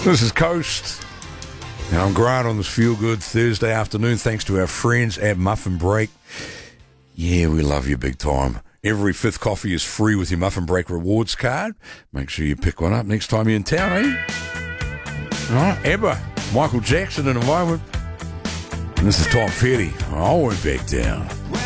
This is Coast. And I'm Grant on this feel-good Thursday afternoon, thanks to our friends at Muffin Break. Yeah, we love you big time. Every fifth coffee is free with your Muffin Break rewards card. Make sure you pick one up next time you're in town, eh? All right, ABBA, Michael Jackson in a moment. And this is Tom Petty. I won't back down.